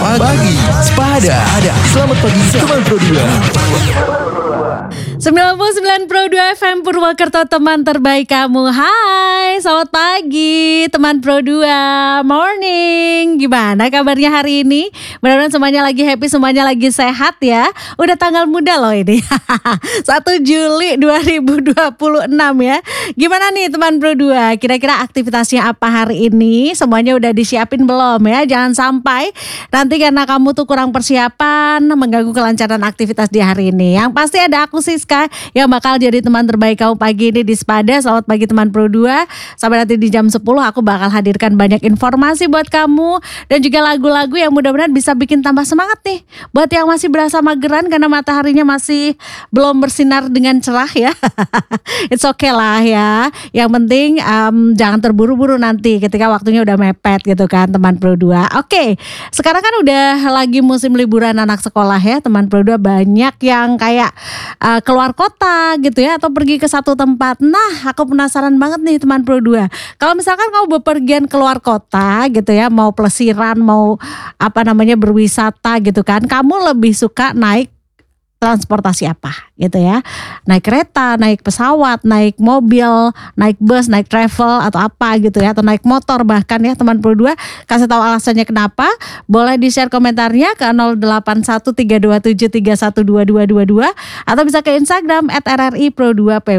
Pagi Sepada. Selamat pagi teman Pro 99 Pro 2 FM Purwokerto, teman terbaik kamu. Hai, selamat pagi teman Pro 2. Morning. Gimana kabarnya hari ini? Mudah-mudahan semuanya lagi happy, semuanya lagi sehat ya. Udah tanggal muda loh ini. 1 Juli 2026 ya. Gimana nih teman Pro 2? Kira-kira aktivitasnya apa hari ini? Semuanya udah disiapin belum ya? Jangan sampai nanti karena kamu tuh kurang persiapan mengganggu kelancaran aktivitas di hari ini. Yang pasti ada aku Siska yang bakal jadi teman terbaik kamu pagi ini di Sepada. Selamat pagi teman Pro 2. Sampai nanti di jam 10 aku bakal hadirkan banyak informasi buat kamu dan juga lagu-lagu yang mudah-mudahan bisa bikin tambah semangat nih. Buat yang masih berasa mageran karena mataharinya masih belum bersinar dengan cerah ya. It's okay lah ya. Yang penting jangan terburu-buru nanti ketika waktunya udah mepet gitu kan teman Pro 2. Oke, sekarang kan udah lagi musim liburan anak sekolah ya teman Pro 2. Banyak yang kayak keluar kota gitu ya atau pergi ke satu tempat. Nah, aku penasaran banget nih teman Pro 2. Kalau misalkan kamu bepergian keluar kota gitu ya, mau pelesiran, mau berwisata gitu kan, kamu lebih suka naik transportasi apa gitu ya? Naik kereta, naik pesawat, naik mobil, naik bus, naik travel atau apa gitu ya, atau naik motor bahkan ya teman Pro 2. Kasih tahu alasannya kenapa? Boleh di-share komentarnya ke 081327312222 atau bisa ke Instagram @rripro2pw.